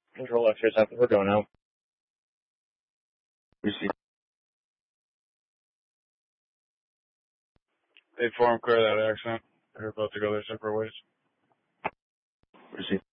Control X-ray 7, we're going out. Receive. They form clear that accent. They're about to go their separate ways. Receive.